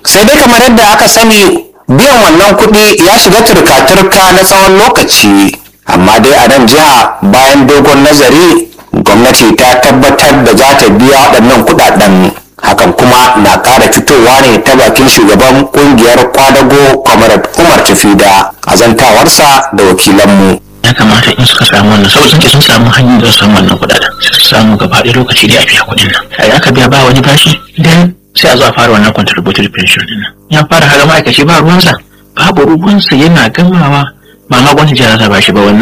sai dai kamar yadda aka sani biyan wannan kuɗi ya shiga turka-turka na tsawon lokaci, amma dai a nan jiha bayan dogon nazari gwamnati ta tabbatar da za ta biya waɗannan kuɗaɗen. Hakan kuma na ƙara fitowa ne ta bakin shugaban ƙungiyar kwadago Comrade Umar Tafida a zantawarsa da wakilanmu. Ya kamata in suka samu wannan saboda sun ce sun samu hanyar da su samu wannan kuɗaɗen su samu gaba ɗaya lokaci da a biya kuɗin nan. Sai aka biya ba wani bashi dan sai a zo a fara wannan contributory pension din nan. Ya fara haga ma'aikaci ba ruwansa, babu ruwansa yana gamawa ba ma gwamnati jiya za ta bashi ba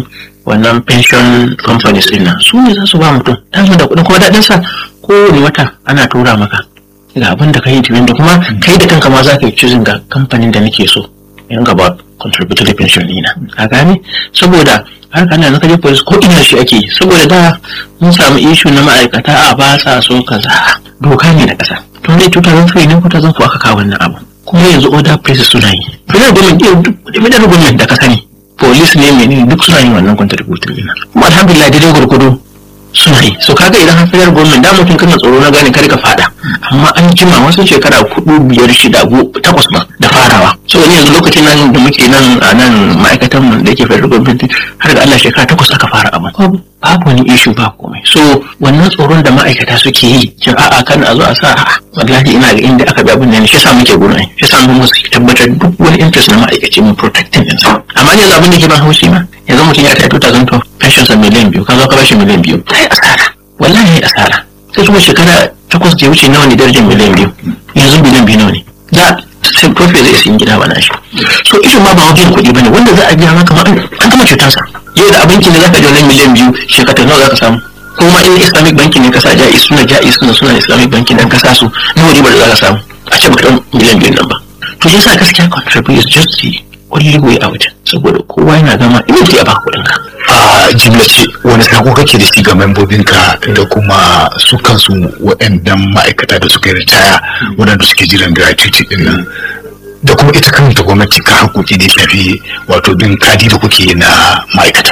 wannan pension companies din nan su ne za su ba mutum dan da kuɗin kuma daɗin sa kowane wata ana tura maka ga abin da kai da kuma kai da kanka ma za ka yi choosing ga kamfanin da nake so in gaba contributory pension dina ka gane saboda har kana na kaje police ko ina shi ake saboda da mun samu issue na ma'aikata a ba sa so kaza doka ne na kasa to ne 2003 ne ko 2004 aka kawo wannan abu kuma yanzu order places suna yi federal government da ka sani police ne menene duk suna yin wannan contributory dina kuma alhamdulillah dai gurgudu suna yi so kaga idan har federal government da mutum kana tsoro na gane kar ka fada amma an jima wasu shekara 4 5 6 8 ba da farawa so wani yanzu lokacin nan da muke nan a nan ma'aikatan mu da yake federal government har da Allah shekara 8 aka fara abin babu wani issue ba komai so wannan tsoron da ma'aikata suke yi kin a'a kan a zo a sa a'a wallahi ina ga inda aka bi abin nan shi yasa muke gurin shi yasa mu tabbatar duk wani interest na ma'aikaci mu protecting din sa amma yanzu abin da ke ban haushi ma yanzu mutum ya ta 2012 pension sa miliyan 2 ka zo ka bashi miliyan 2 sai asara wallahi asara sai kuma shekara 8 da ya wuce nawa ne darajar miliyan 2 yanzu miliyan 2 nawa ne da sai profit zai sin gida bana shi so ishin ma ba wajen kuɗi bane wanda za a biya maka ma an gama cutar sa yau da abinci ne zaka ji wannan miliyan 2 shekara nawa zaka samu kuma in Islamic banking ne ka sa jaiz suna Islamic banking dan ka sa su nawa riba da zaka samu a ce baka dan miliyan 2 nan ba to yasa gaskiya contribute is just the only way out saboda kowa yana gama ina ji a baka kuɗin ka a jimlace wani sako kake da shi ga membobinka da kuma su kansu waɗannan ma'aikata da suka yi ritaya waɗanda suke jiran gratuity din nan da kuma ita kanta gwamnati ka haƙoƙi da shafi wato bin kadi da kuke na ma'aikata.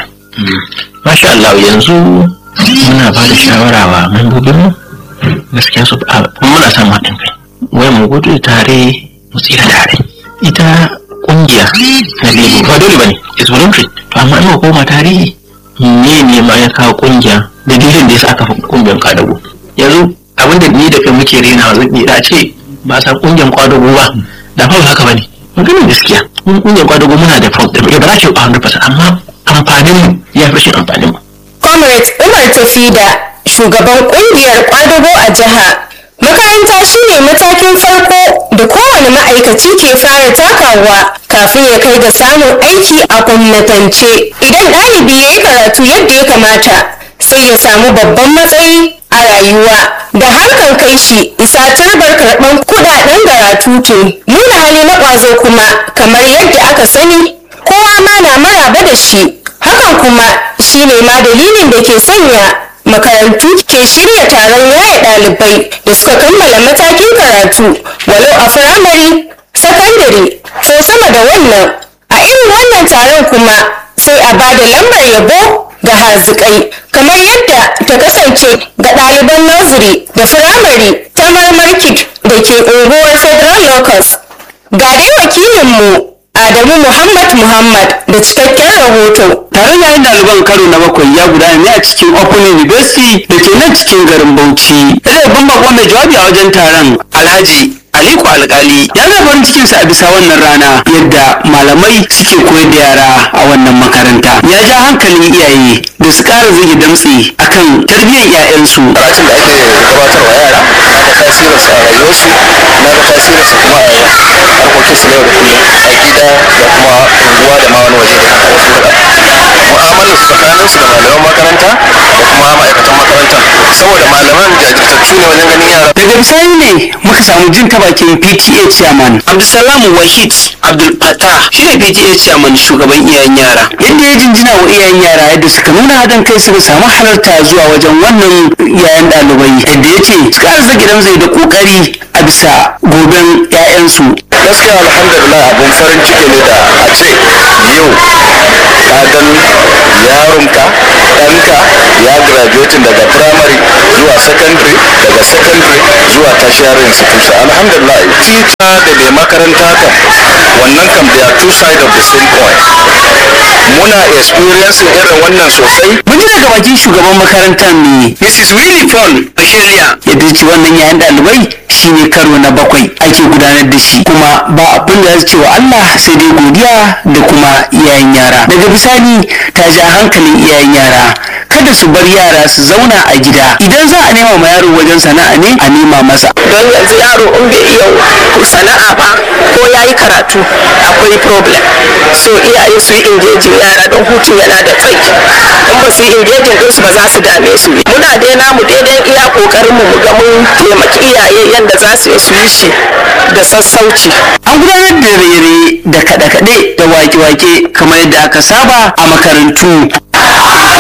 Masha Allah yanzu muna ba da shawara wa membobinmu gaskiya su muna samun haɗin kai wai mu gudu tare mu tsira tare ita kungiya na lebo ba dole bane is voluntary to amma ina koma tarihi ne ma ya kawo kungiya da dalilin da yasa aka fi kungiyar kwadago yanzu abin da ni da kai muke rena zan da ce ba san kungiyar kwadago ba da fa haka bane maganin gaskiya mun kungiyar kwadago muna da problem ba za ki 100% amma amfanin mu ya fi shi amfanin mu Comrade Umar Tafida shugaban kungiyar kwadago a jiha makaranta shine matakin farko da kowane ma'aikaci ke fara takawa kafin ya kai ga samun aiki a gwamnatance idan ɗalibi ya yi karatu yadda ya kamata sai ya samu babban matsayi a rayuwa da harkan kai shi isa turbar karɓar kuɗaɗen garatutu nuna hali na ƙwazo kuma kamar yadda aka sani kowa ma na maraba da shi hakan kuma shine ma dalilin da ke sanya makarantu ke shirya taron yaya ɗalibai da suka kammala matakin karatu walau a firamare sakandare ko sama da wannan a irin wannan taron kuma sai a ba da lambar yabo ga hazikai kamar yadda ta kasance ga ɗaliban nursery da firamare ta marmarkit da ke unguwar federal locus ga dai wakilinmu Adamu Muhammad da cikakken rahoto. Taron yayin ɗaliban karo na 7 ya gudana ne a cikin Open University da ke nan cikin garin Bauchi. Ɗaya babban bako mai jawabi a wajen taron Alhaji Aliko Alkali ya ga farin cikinsa a bisa wannan rana yadda malamai suke koyar da yara a wannan makaranta. Ya ja hankalin iyaye da su ƙara zage damtse akan tarbiyyar 'ya'yansu. Karatun da ake gabatarwa yara na ga tasirinsa a rayuwarsu na ga tasirinsa kuma a harkokinsu na yau da kullum a gida da kuma unguwa da ma wani waje da wasu wurare. Mu'amalar tsakaninsu da malaman makaranta da kuma ma'aikatan makaranta saboda malaman jajirtattu ne wajen ganin yara. Daga bisani ne muka samu jin ta bakin PTA chairman Abdulsalam Wahid Abdul Fattah shine PTA chairman shugaban iyayen yara yadda ya jinjina wa iyayen yara yadda suka nuna haɗin kai suka samu halarta zuwa wajen wannan yayan ɗalibai yadda ya ce suka arziki zai da ƙoƙari a bisa goben 'ya'yansu. Gaskiya alhamdulillah abun farin ciki ne da a ce yau ka gan yaronka ɗanka ya graduating daga primary zuwa secondary daga secondary zuwa tertiary institution alhamdulillah teacher da makaranta kam wannan kam they are two sides of the same coin. Muna experiencing irin wannan sosai. Mun ji daga bakin shugaban makarantar ne Mrs. Willie Paul Bashiriya yadda ce wannan yayin ɗalibai shine karo na 7 ake gudanar da shi kuma ba abin da ce wa Allah sai dai godiya da kuma iyayen yara. Daga bisani ta ja hankalin iyayen yara kada su bar yara su zauna a gida idan za a nema ma yaro wajen sana'a ne a nema masa. Don yanzu yaro in bai iya sana'a ba ko ya yi karatu akwai problem, so iyaye su yi engaging yara don hutun yana da tsayi. In ba su yi engaging ɗinsu ba za su dame su. Muna dai namu daidai iya kokarin mu ga mun taimaki iyaye yanda za su yi shi da sassauci. An gudanar da raye-raye da kaɗe-kaɗe da wake-wake kamar yadda aka saba a makarantu.